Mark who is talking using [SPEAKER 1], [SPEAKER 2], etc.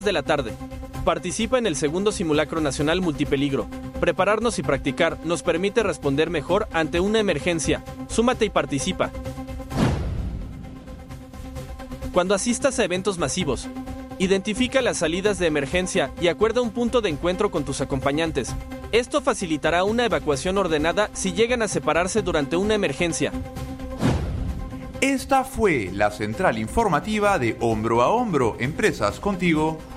[SPEAKER 1] de la tarde. Participa en el segundo simulacro nacional multipeligro. Prepararnos y practicar nos permite responder mejor ante una emergencia. Súmate y participa. Cuando asistas a eventos masivos, identifica las salidas de emergencia y acuerda un punto de encuentro con tus acompañantes. Esto facilitará una evacuación ordenada si llegan a separarse durante una emergencia.
[SPEAKER 2] Esta fue la central informativa de Hombro a Hombro, Empresas Contigo,